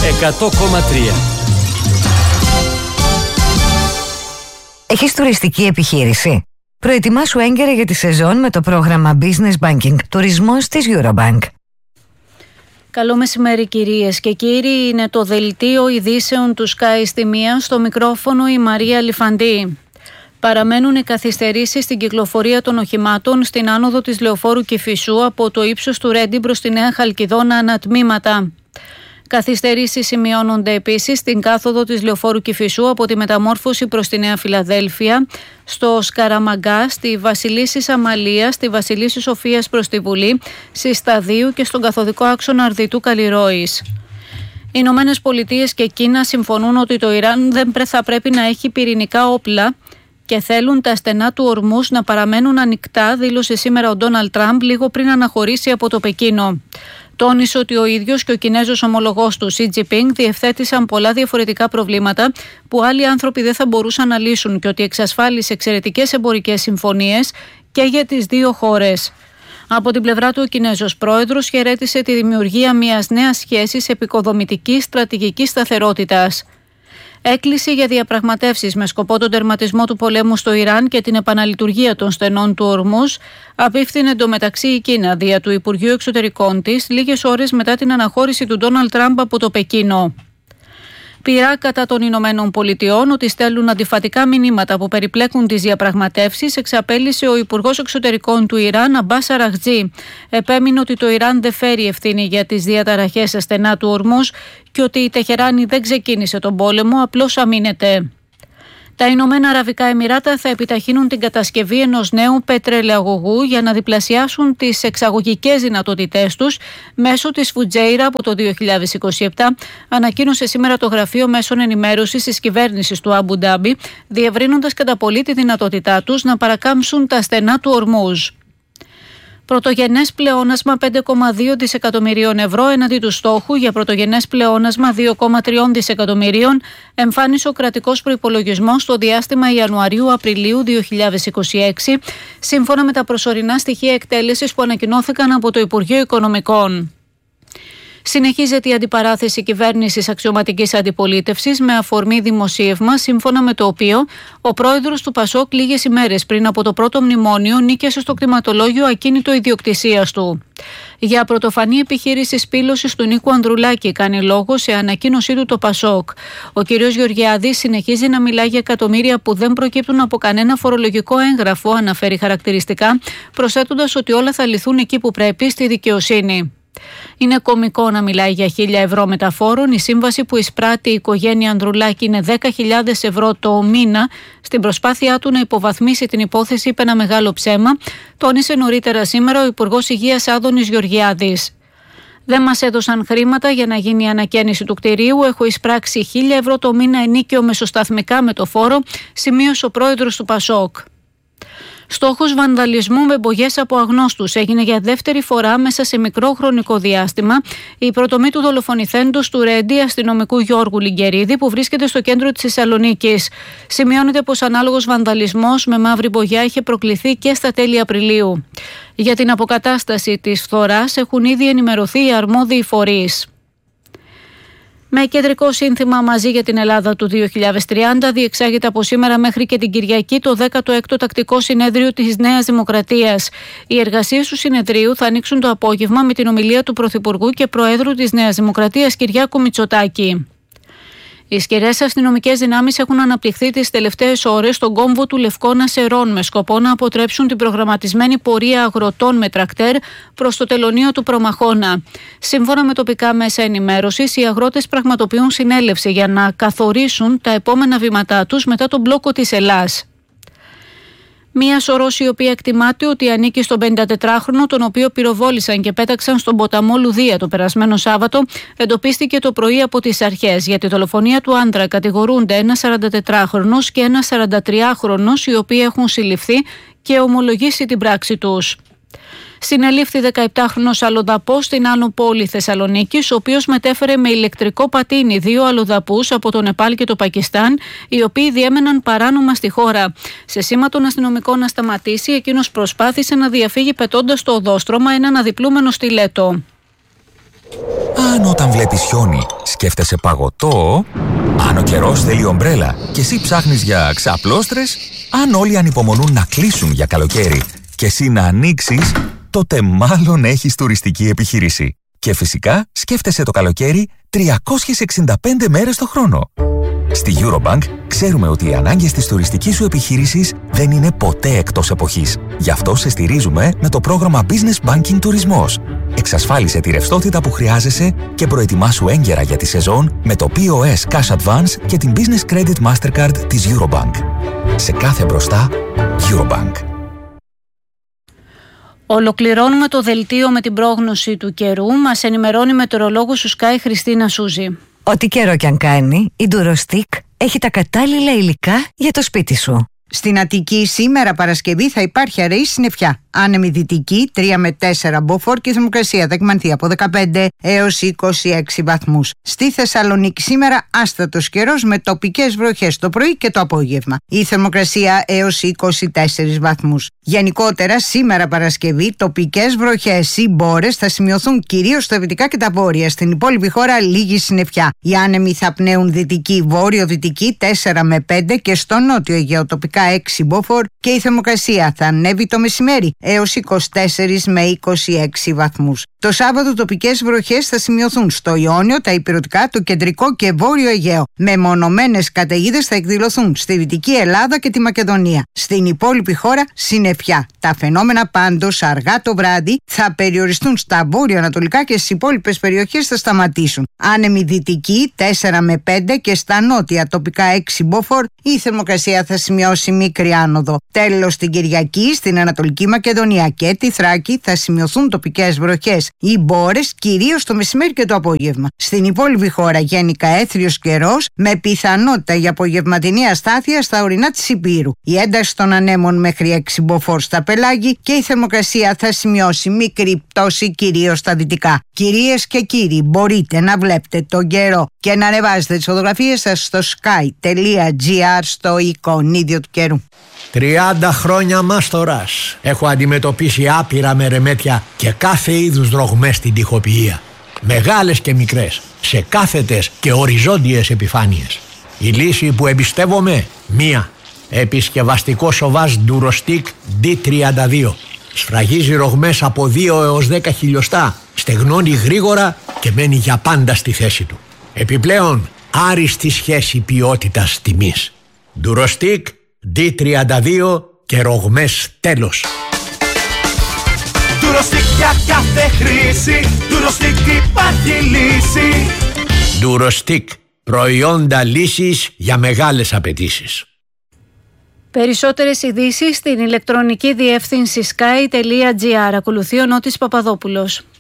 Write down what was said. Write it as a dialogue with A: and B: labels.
A: 100,3.
B: Έχεις τουριστική επιχείρηση? Προετοιμάσου έγκαιρα για τη σεζόν με το πρόγραμμα Business Banking Τουρισμός της Eurobank.
C: Καλό μεσημέρι κυρίες και κύριοι, είναι το δελτίο ειδήσεων του Sky στη μία, στο μικρόφωνο η Μαρία Λιφαντή. Παραμένουν οι καθυστερήσεις στην κυκλοφορία των οχημάτων στην άνοδο της Λεωφόρου Κηφισού από το ύψος του Ρέντι προς τη Νέα Χαλκιδόνα ανατμήματα. Καθυστερήσεις σημειώνονται επίσης στην κάθοδο της Λεωφόρου Κηφισού από τη Μεταμόρφωση προς τη Νέα Φιλαδέλφια, στο Σκαραμαγκά, στη Βασιλίσσης Αμαλίας, στη Βασιλίσσης Σοφίας προς τη Βουλή, στη Σταδίου και στον καθοδικό άξονα Αρδιτού Καλλιρόης. Οι Ηνωμένες Πολιτείες και Κίνα συμφωνούν ότι το Ιράν δεν θα πρέπει να έχει πυρηνικά όπλα και θέλουν τα στενά του Ορμούς να παραμένουν ανοιχτά, δήλωσε σήμερα ο Ντόναλντ Τραμπ λίγο πριν αναχωρήσει από το Πεκίνο. Τόνισε ότι ο ίδιος και ο Κινέζος ομολογός του, Σι Τζινπίνγκ, διευθέτησαν πολλά διαφορετικά προβλήματα που άλλοι άνθρωποι δεν θα μπορούσαν να λύσουν και ότι εξασφάλισε εξαιρετικές εμπορικές συμφωνίες και για τις δύο χώρες. Από την πλευρά του, ο Κινέζος πρόεδρος χαιρέτησε τη δημιουργία μιας νέας σχέσης επικοδομητικής στρατηγικής σταθερότητας. Έκκληση για διαπραγματεύσεις με σκοπό τον τερματισμό του πολέμου στο Ιράν και την επαναλειτουργία των στενών του Ορμούς απίφθινε εντωμεταξύ η Κίνα δια του Υπουργείου Εξωτερικών της λίγες ώρες μετά την αναχώρηση του Ντόναλντ Τραμπ από το Πεκίνο. Πειρά κατά των Ηνωμένων Πολιτειών ότι στέλνουν αντιφατικά μηνύματα που περιπλέκουν τις διαπραγματεύσεις, εξαπέλυσε ο Υπουργός Εξωτερικών του Ιράν, Αμπάς Αραχτζή. Επέμεινε ότι το Ιράν δεν φέρει ευθύνη για τις διαταραχές στα στενά του Ορμούς και ότι η Τεχεράνη δεν ξεκίνησε τον πόλεμο, απλώς αμήνεται. Τα Ηνωμένα Αραβικά Εμιράτα θα επιταχύνουν την κατασκευή ενός νέου πετρελαιαγωγού για να διπλασιάσουν τις εξαγωγικές δυνατότητές τους μέσω της Φουτζέιρα από το 2027, ανακοίνωσε σήμερα το Γραφείο Μέσων Ενημέρωσης της κυβέρνησης του Αμπου Ντάμπι, διευρύνοντας κατά πολύ τη δυνατότητά τους να παρακάμψουν τα στενά του Ορμούζ. Πρωτογενές πλεόνασμα 5,2 δισεκατομμυρίων ευρώ έναντι του στόχου για πρωτογενές πλεόνασμα 2,3 δισεκατομμυρίων εμφάνισε ο κρατικός προϋπολογισμός στο διάστημα Ιανουαρίου-Απριλίου 2026, σύμφωνα με τα προσωρινά στοιχεία εκτέλεσης που ανακοινώθηκαν από το Υπουργείο Οικονομικών. Συνεχίζεται η αντιπαράθεση κυβέρνησης αξιωματικής αντιπολίτευσης με αφορμή δημοσίευμα, σύμφωνα με το οποίο ο πρόεδρος του Πασόκ λίγες ημέρες πριν από το πρώτο μνημόνιο νίκησε στο κτηματολόγιο ακίνητο ιδιοκτησίας του. Για πρωτοφανή επιχείρηση σπήλωσης του Νίκου Ανδρουλάκη κάνει λόγο σε ανακοίνωσή του το Πασόκ. Ο κ. Γεωργιάδης συνεχίζει να μιλάει για εκατομμύρια που δεν προκύπτουν από κανένα φορολογικό έγγραφο, αναφέρει χαρακτηριστικά, προσθέτοντας ότι όλα θα λυθούν εκεί που πρέπει, στη δικαιοσύνη. Είναι κωμικό να μιλάει για 1.000 ευρώ μεταφόρων. Η σύμβαση που εισπράττει η οικογένεια Ανδρουλάκη είναι 10.000 ευρώ το μήνα. Στην προσπάθειά του να υποβαθμίσει την υπόθεση, είπε ένα μεγάλο ψέμα, τόνισε νωρίτερα σήμερα ο Υπουργός Υγείας Άδωνης Γεωργιάδης. Δεν μας έδωσαν χρήματα για να γίνει η ανακαίνιση του κτηρίου. Έχω εισπράξει 1.000 ευρώ το μήνα ενίκαιο μεσοσταθμικά με το φόρο, σημείωσε ο πρόεδρος του Πασόκ. Στόχος βανδαλισμού με μπογιές από αγνώστους έγινε για δεύτερη φορά μέσα σε μικρό χρονικό διάστημα η πρωτομή του δολοφονηθέντος του Ρέντι αστυνομικού Γιώργου Λιγκερίδη, που βρίσκεται στο κέντρο της Θεσσαλονίκης. Σημειώνεται πως ανάλογος βανδαλισμός με μαύρη μπογιά είχε προκληθεί και στα τέλη Απριλίου. Για την αποκατάσταση της φθοράς έχουν ήδη ενημερωθεί οι αρμόδιοι φορείς. Με κεντρικό σύνθημα «Μαζί για την Ελλάδα» του 2030 διεξάγεται από σήμερα μέχρι και την Κυριακή το 16ο τακτικό συνέδριο της Νέας Δημοκρατίας. Οι εργασίες του συνεδρίου θα ανοίξουν το απόγευμα με την ομιλία του Πρωθυπουργού και Προέδρου της Νέας Δημοκρατίας Κυριάκου Μητσοτάκη. Οι ισχυρές αστυνομικές δυνάμεις έχουν αναπτυχθεί τις τελευταίες ώρες στον κόμβο του Λευκώνα Σερών με σκοπό να αποτρέψουν την προγραμματισμένη πορεία αγροτών με τρακτέρ προς το τελωνείο του Προμαχώνα. Σύμφωνα με τοπικά μέσα ενημέρωσης, οι αγρότες πραγματοποιούν συνέλευση για να καθορίσουν τα επόμενα βήματά τους μετά τον μπλόκο της Ελλάς. Μία σωρός η οποία εκτιμάται ότι ανήκει στον 54χρονο, τον οποίο πυροβόλησαν και πέταξαν στον ποταμό Λουδία το περασμένο Σάββατο, εντοπίστηκε το πρωί από τις αρχές. Για τη δολοφονία του άντρα κατηγορούνται ένας 44χρονος και ένας 43χρονος, οι οποίοι έχουν συλληφθεί και ομολογήσει την πράξη τους. Συνελήφθη 17χρονος αλλοδαπός στην Άνω Πόλη Θεσσαλονίκης, ο οποίος μετέφερε με ηλεκτρικό πατίνι 2 αλλοδαπούς από το Νεπάλ και το Πακιστάν, οι οποίοι διέμεναν παράνομα στη χώρα. Σε σήμα των αστυνομικών να σταματήσει, εκείνος προσπάθησε να διαφύγει πετώντας στο οδόστρωμα έναν αδιπλούμενο στιλέτο.
A: Αν όταν βλέπεις χιόνι σκέφτεσαι παγωτό, αν ο καιρός θέλει ομπρέλα και εσύ ψάχνεις για ξαπλώστρες, αν όλοι ανυπομονούν να κλείσουν για καλοκαίρι και εσύ να ανοίξεις, τότε μάλλον έχεις τουριστική επιχείρηση. Και φυσικά σκέφτεσαι το καλοκαίρι 365 μέρες το χρόνο. Στη Eurobank ξέρουμε ότι οι ανάγκες της τουριστικής σου επιχείρησης δεν είναι ποτέ εκτός εποχής. Γι' αυτό σε στηρίζουμε με το πρόγραμμα Business Banking Τουρισμός. Εξασφάλισε τη ρευστότητα που χρειάζεσαι και προετοιμάσου έγκαιρα για τη σεζόν με το POS Cash Advance και την Business Credit Mastercard της Eurobank. Σε κάθε μπροστά, Eurobank.
C: Ολοκληρώνουμε το δελτίο με την πρόγνωση του καιρού. Μας ενημερώνει η μετεωρολόγος του Sky Χριστίνα Σούζη.
B: Ό,τι καιρό κι αν κάνει, η Durostick έχει τα κατάλληλα υλικά για το σπίτι σου.
D: Στην Αττική σήμερα Παρασκευή θα υπάρχει αραιή συννεφιά. Άνεμη δυτική 3 με 4 μποφόρ και η θερμοκρασία θα εκμανθεί από 15 έως 26 βαθμούς. Στη Θεσσαλονίκη σήμερα άστατος καιρός με τοπικές βροχές το πρωί και το απόγευμα. Η θερμοκρασία έως 24 βαθμούς. Γενικότερα σήμερα Παρασκευή τοπικές βροχές ή μπόρες θα σημειωθούν κυρίως στα δυτικά και τα βόρεια. Στην υπόλοιπη χώρα λίγη συννεφιά. Οι άνεμοι θα πνέουν δυτική βόρειο-δυτική 4 με 5 και στο νότιο Αιγαίο τοπικά 6 μποφόρ και η θερμοκρασία θα ανέβει το μεσημέρι έως 24 με 26 βαθμούς. Το Σάββατο τοπικές βροχές θα σημειωθούν στο Ιόνιο, τα ηπειρωτικά, το κεντρικό και βόρειο Αιγαίο. Μεμονωμένες καταιγίδες θα εκδηλωθούν στη Δυτική Ελλάδα και τη Μακεδονία. Στην υπόλοιπη χώρα συννεφιά. Τα φαινόμενα πάντως αργά το βράδυ θα περιοριστούν στα βόρειο-ανατολικά και στις υπόλοιπες περιοχές θα σταματήσουν. Άνεμη δυτική 4 με 5 και στα νότια τοπικά 6 μποφόρ η θερμοκρασία θα σημειώσει μικρή άνοδο. Τέλος την Κυριακή στην Ανατολική Μακεδονία και τη Θράκη θα σημειωθούν τοπικές βροχές ή μπόρες κυρίως το μεσημέρι και το απόγευμα. Στην υπόλοιπη χώρα γενικά έθριος καιρός με πιθανότητα για απογευματινή αστάθεια στα ορεινά της Υπήρου. Η ένταση των ανέμων μέχρι 6 μποφόρ στα πελάγη και η θερμοκρασία θα σημειώσει μικρή πτώση κυρίως στα δυτικά. Κυρίες και κύριοι, μπορείτε να βλέπετε τον καιρό και να ανεβάζετε τις φωτογραφίες σας στο sky.gr στο εικονίδιο του καιρού.
E: 30 χρόνια μάστορας. Έχω αντιμετωπίσει άπειρα μερεμέτια και κάθε είδους δρογμές στην τοιχοποιία. Μεγάλες και μικρές, σε κάθετες και οριζόντιες επιφάνειες. Η λύση που εμπιστεύομαι, μία. Επισκευαστικό σοβάζ Durostick D32. Σφραγίζει ρογμές από 2 έως 10 χιλιοστά, στεγνώνει γρήγορα και μένει για πάντα στη θέση του. Επιπλέον, άριστη σχέση ποιότητας τιμής. Durostick D32 και ρογμές τέλος.
F: Durostick για κάθε χρήση, Durostick υπάρχει λύση.
E: Durostick, προϊόντα λύσης για μεγάλες απαιτήσεις.
C: Περισσότερες ειδήσεις στην ηλεκτρονική διεύθυνση sky.gr. Ακολουθεί ο Νότης Παπαδόπουλος.